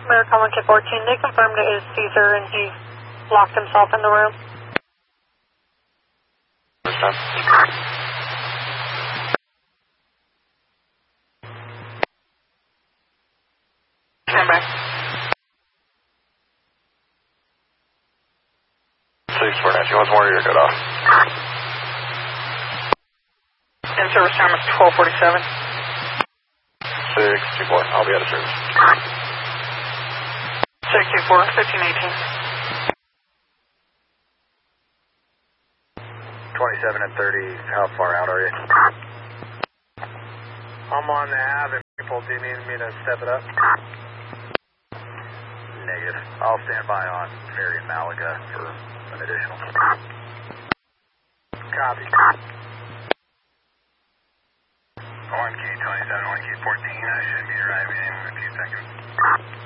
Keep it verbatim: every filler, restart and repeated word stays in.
American one K fourteen, they confirmed it is Caesar and he's locked himself in the room. Stand by. six four nine, once more, you're good off. In service time is twelve forty-seven. six two four, I'll be out of service. six two four, fifteen eighteen. twenty-seven and thirty, how far out are you? I'm on the Ave. People, do you need me to step it up? Negative. I'll stand by on Ferry and Malaga for an additional. Copy. one Q twenty-seven, one Q fourteen, I should be arriving in a few seconds.